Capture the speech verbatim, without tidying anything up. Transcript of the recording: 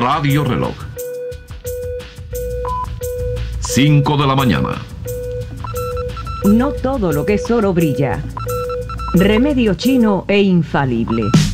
Radio Reloj. cinco de la mañana. No todo lo que es oro brilla. Remedio chino e infalible.